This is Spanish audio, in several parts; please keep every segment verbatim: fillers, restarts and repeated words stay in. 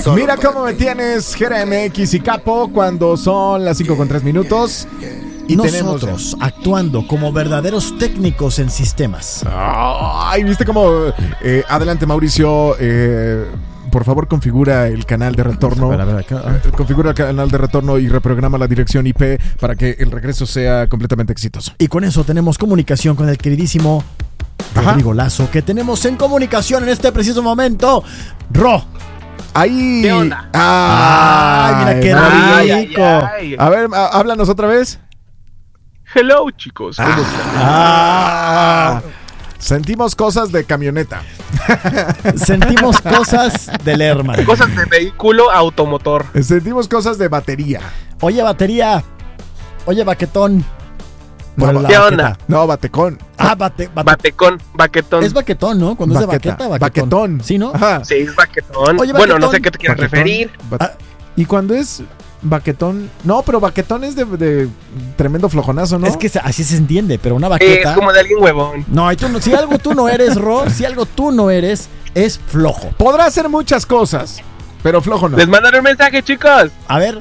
Mira cómo me tienes, G R M X y Capo, cuando son las cinco con tres minutos. Y nosotros actuando como verdaderos técnicos en sistemas. Ay, ¿viste cómo? Eh, adelante, Mauricio. Eh, por favor, configura el canal de retorno. A ver, a ver, acá. Ah. Configura el canal de retorno y reprograma la dirección I P para que el regreso sea completamente exitoso. Y con eso tenemos comunicación con el queridísimo Rodrigo Ajá. Lazo, que tenemos en comunicación en este preciso momento. Ro. Ahí. ¿Qué onda? Ay, mira qué rico. A ver, a, háblanos otra vez. Hello, chicos, ¿cómo ah, están? Ah, sentimos cosas de camioneta. Sentimos cosas de Lerman. Cosas de vehículo automotor. Sentimos cosas de batería. Oye, batería. Oye, baquetón. No, ¿qué onda? No, batecón. Ah, bate, bate. Batecón, baquetón. Es baquetón, ¿no? Cuando Baqueta. es de baqueta, baquetón. Baquetón. ¿Sí, no? Ajá. Sí, es baquetón. Oye, bueno, baquetón. no sé a qué te quieres Baquetón. referir. Ba- Ah. ¿Y cuando es baquetón? No, pero baquetón es de, de tremendo flojonazo, ¿no? Es que así se entiende, pero una Eh, baqueta. es como de alguien huevón. No, y tú no, si algo tú no eres, Ro, si algo tú no eres, es flojo. Podrá hacer muchas cosas, pero flojo no. Les mandaron un mensaje, chicos. A ver.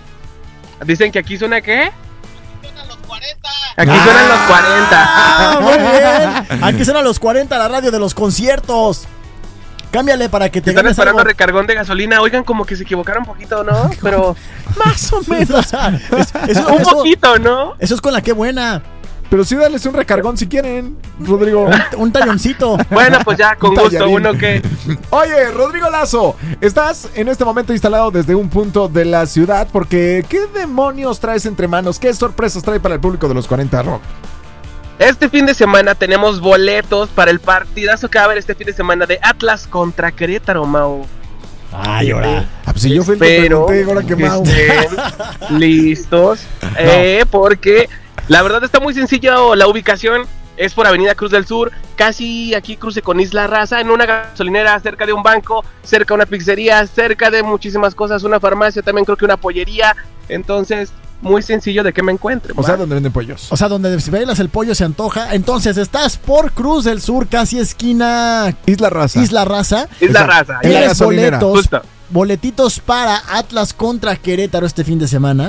Dicen que aquí suena ¿qué? Suenan los cuarenta. Aquí Ah. suenan los cuarenta. Ah, muy bien. Aquí suenan los cuarenta, la radio de los conciertos. Cámbiale para que te Están ganes esperando algo. recargón de gasolina. Oigan, como que se equivocaron un poquito, ¿no? Pero Más o menos. Es- eso, un eso- poquito, ¿no? eso es con la que buena. Pero sí, dales un recargón si quieren, Rodrigo. Un, un talloncito. Bueno, pues ya, con Un gusto, tallarín. uno que... Oye, Rodrigo Lazo, estás en este momento instalado desde un punto de la ciudad porque ¿qué demonios traes entre manos? ¿Qué sorpresas trae para el público de los cuarenta Rock? Este fin de semana tenemos boletos para el partidazo que va a haber este fin de semana de Atlas contra Querétaro, Mau. Ay, ahora. Ah, pues si yo fui el que Espero pregunté, ahora que que Mau. estén listos, eh, porque la verdad está muy sencillo la ubicación. Es por Avenida Cruz del Sur, casi aquí cruce con Isla Raza, en una gasolinera, cerca de un banco, cerca de una pizzería, cerca de muchísimas cosas, una farmacia, también creo que una pollería. Entonces, muy sencillo de que me encuentre. O sea, donde venden pollos. O sea, donde si bailas el pollo se antoja. Entonces, estás por Cruz del Sur, casi esquina Isla Raza. Isla Raza. Isla Esa- Raza, en la Tienes gasolinera. boletos, justo. boletitos para Atlas contra Querétaro este fin de semana.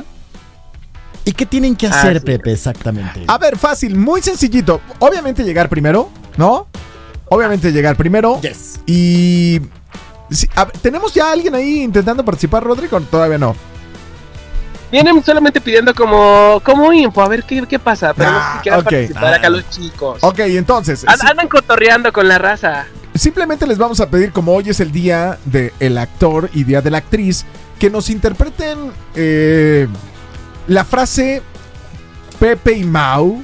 ¿Y qué tienen que hacer, Así Pepe, exactamente? A ver, fácil, muy sencillito. Obviamente llegar primero, ¿no? Obviamente llegar primero. Yes. Y... sí, a ver, ¿tenemos ya a alguien ahí intentando participar, Rodrigo? Todavía no. Vienen solamente pidiendo como, como info, a ver qué, qué pasa, pero no sé Ah, si quieran ok. participar acá Ah. los chicos. Ok, entonces... An- sí- Andan cotorreando con la raza. Simplemente les vamos a pedir, como hoy es el día del actor y día de la actriz, que nos interpreten eh, la frase Pepe y Mau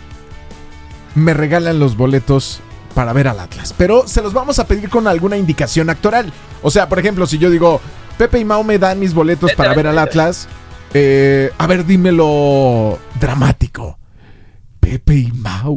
me regalan los boletos para ver al Atlas. Pero se los vamos a pedir con alguna indicación actoral. O sea, por ejemplo, si yo digo Pepe y Mau me dan mis boletos para ver al Atlas, eh, a ver, dímelo dramático. Pepe y Mau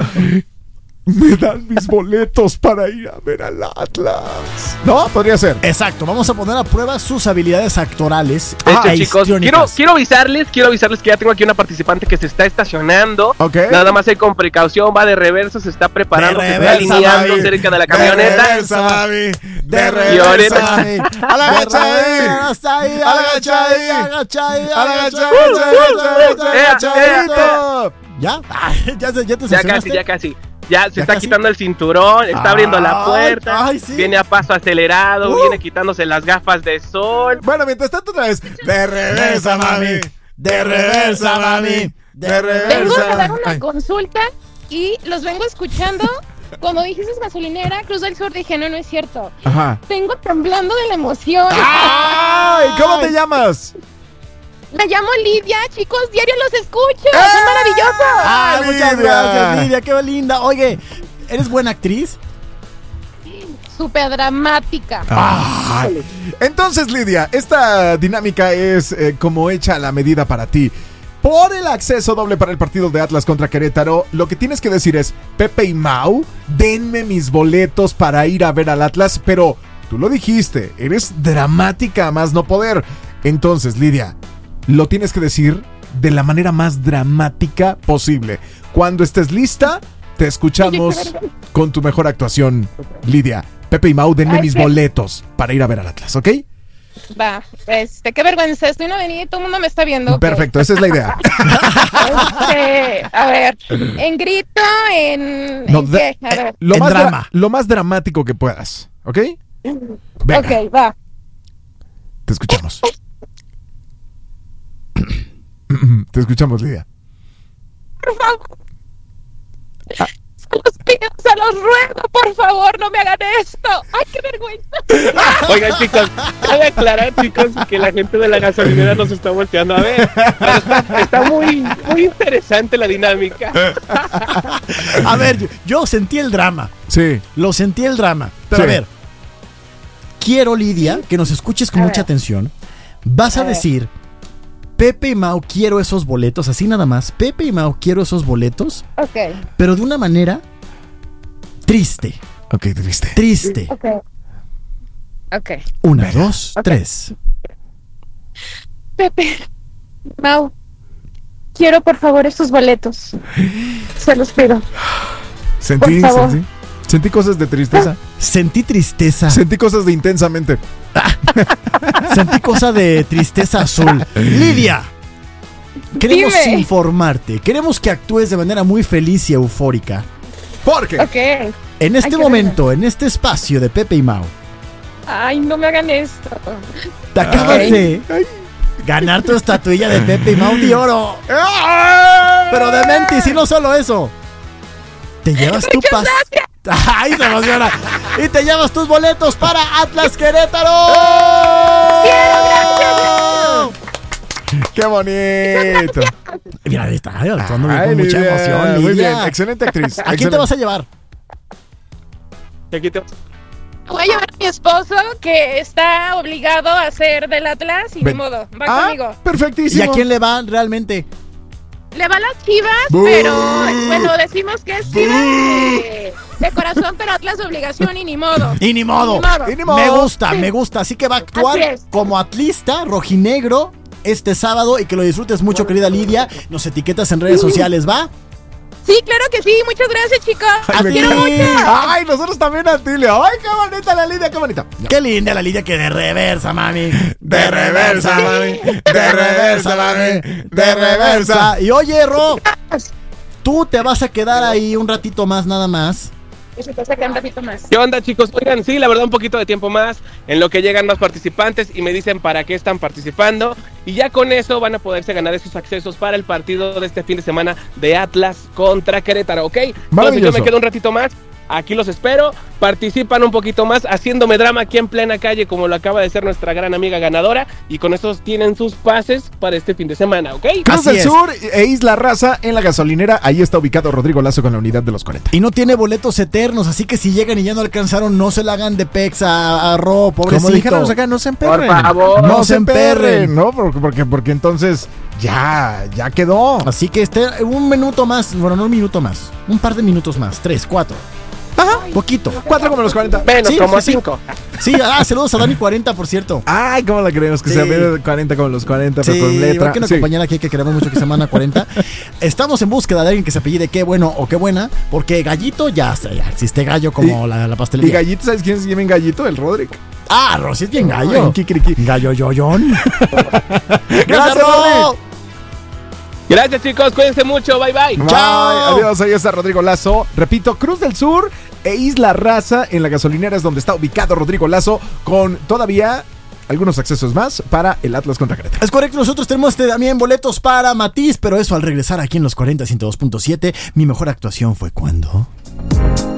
me dan mis boletos para ir a ver al Atlas. ¿No? Podría ser. Exacto, vamos a poner a prueba sus habilidades actorales. De hecho, e chicos, quiero, histriónicas. quiero avisarles, quiero avisarles que ya tengo aquí una participante que se está estacionando. Ok. Nada más hay con precaución, va de reversa, se está preparando, De se está reversa, alineando mami. cerca de la De camioneta. reversa, mami. De De reversa. reversa. mami. A la gacha ahí. Hasta ahí, A la gacha ahí. agacha ahí, A la agacha gacha, ahí. gacha, gacha, Eh, gacha, eh, gachadito. ¿Ya? Ay, ya, se- ya te Ya estacionaste. casi, ya casi. Ya se ¿Ya está casi? quitando el cinturón, está Ay, abriendo la puerta, ay, sí. viene a paso acelerado, Uh. viene quitándose las gafas de sol. Bueno, mientras tanto otra vez. De reversa, mami. De reversa, mami. De Vengo a dar reversa. una Ay. consulta y los vengo escuchando. Cuando dijiste gasolinera, Cruz del Sur, dije, no, no es cierto. Ajá. Vengo temblando de la emoción. ¡Ay! ¿Cómo te llamas? Me llamo Lidia, chicos, diario los escucho. ¡Eh! Son maravillosos. Ay, muchas Lidia! gracias, Lidia, qué linda. Oye, ¿eres buena actriz? Súper dramática. Ay. Entonces, Lidia, esta dinámica es eh, como hecha a la medida para ti. Por el acceso doble para el partido de Atlas contra Querétaro, lo que tienes que decir es: Pepe y Mau, denme mis boletos para ir a ver al Atlas. Pero tú lo dijiste, eres dramática a más no poder. Entonces, Lidia, lo tienes que decir de la manera más dramática posible. Cuando estés lista, te escuchamos con tu mejor actuación, Lidia. Pepe y Mau, denme Ay, mis qué- boletos para ir a ver al Atlas, ¿ok? Va, este, qué vergüenza, estoy en una avenida y todo el mundo me está viendo. ok. Perfecto, esa es la idea. Este, a ver, en grito, en, No, ¿en da- qué? A ver, Lo En más, dra- drama. lo más dramático que puedas, ¿ok? Venga, ok, va. te escuchamos. Te escuchamos, Lidia. Por favor. Se los pido, se los ruego, por favor, no me hagan esto. Ay, qué vergüenza. Oigan, chicos, cabe aclarar, chicos, que la gente de la gasolinera nos está volteando a ver. Pero está, está muy, muy interesante la dinámica. A ver, yo, yo sentí el drama. Sí. Lo sentí el drama. Pero Sí. a ver, quiero, Lidia, que nos escuches con A mucha ver. atención. Vas a, A ver. decir, Pepe y Mau, quiero esos boletos, así nada más. Pepe y Mau, quiero esos boletos, Ok, pero de una manera triste. Ok, triste. Triste. ok. Ok. Una, dos, Ok. tres. Pepe, Mau, quiero por favor estos boletos. Se los pido. Sentí, Por favor. sentí. Sentí cosas de tristeza. Sentí tristeza. Sentí cosas de intensamente. Sentí cosa de tristeza azul. Lidia, queremos Dime. informarte. Queremos que actúes de manera muy feliz y eufórica. ¿Por qué? Ok. En este Ay, qué momento, en este espacio de Pepe y Mau, Ay, no me hagan esto. te acabas Ay. de ganar tu estatuilla de Pepe y Mau de oro. Pero de mentis, y no solo eso. Te llevas tu pas. ¡Ay, se emociona! Y te llevas tus boletos para Atlas Querétaro. ¡Qué bonito! Mira, ahí está, actuando Ay, con mucha Lidia, emoción, muy Lidia. bien, excelente actriz. ¿A quién te excelente. vas a llevar? Y aquí te- Voy a llevar a mi esposo que está obligado a ser del Atlas y Ven. ni modo, va Ah, conmigo. ¿Y perfectísimo. a quién le va realmente? Le va a las Chivas, ¡Bú! pero bueno, decimos que es Chivas de, de corazón, pero Atlas de obligación y ni modo. Y ni modo. Ni modo. Y ni modo. Me gusta, Sí. me gusta. Así que va a actuar Así es. como atlista rojinegro este sábado y que lo disfrutes mucho, querida Lidia. Nos etiquetas en redes sociales, ¿va? Sí, claro que sí, muchas gracias, chicos. A me ti. quiero mucho. Ay, nosotros también a ti, Leo. Ay, qué bonita la Lidia, qué bonita. Qué linda la Lidia que de reversa, mami. De reversa, mami. De reversa, mami. De reversa. Y oye, Ro, tú te vas a quedar ahí un ratito más, nada más. Y se te saca un ratito más. ¿Qué onda, chicos? Oigan, sí, la verdad, un poquito de tiempo más en lo que llegan más participantes y me dicen para qué están participando. Y ya con eso van a poderse ganar esos accesos para el partido de este fin de semana de Atlas contra Querétaro, ¿ok? Entonces yo Maravilloso. me quedo un ratito más. Aquí los espero, participan un poquito más haciéndome drama aquí en plena calle como lo acaba de ser nuestra gran amiga ganadora y con esos tienen sus pases para este fin de semana, ¿ok? Cruz Así del es. Sur e Isla Raza en la gasolinera. Ahí está ubicado Rodrigo Lazo con la unidad de los cuarenta. Y no tiene boletos eternos, así que si llegan y ya no alcanzaron, no se la hagan de pex a, a Ro, pobrecito. Como dijéramos acá, no se emperren. Por favor. No, No se se emperren, emperren. ¿no? Porque, porque, porque entonces ya, ya quedó. Así que este, un minuto más, bueno, no un minuto más, un par de minutos más, tres, cuatro. Ajá. Poquito. Cuatro como los cuarenta. Menos, Sí, como sí, sí. cinco. Sí, ah, saludos a Dani cuarenta, por cierto. Ay, ¿cómo la queremos? Que Sí. sea de cuarenta como los cuarenta, pero Sí, con letra. igual que una Sí. compañera aquí que queremos mucho que se llama Ana cuarenta. Estamos en búsqueda de alguien que se apellide qué bueno o qué buena, porque Gallito ya, ya existe gallo como Y- la, la Y pastelería. Gallito, ¿sabes quién se llama Gallito? El Rodrick. Ah, Rosy es bien gallo. Ay, kikiriki. Gallo yoyón. Gracias, Gracias, Ro. Rodrick. Gracias, chicos, cuídense mucho, bye bye. Chao. Bye. Adiós, ahí está Rodrigo Lazo. Repito, Cruz del Sur e Isla Raza en la gasolinera es donde está ubicado Rodrigo Lazo con todavía algunos accesos más para el Atlas contra Querétaro. Es correcto, nosotros tenemos este, también boletos para Matiz, pero eso al regresar aquí en los cuarenta, ciento dos punto siete. Mi mejor actuación fue cuando...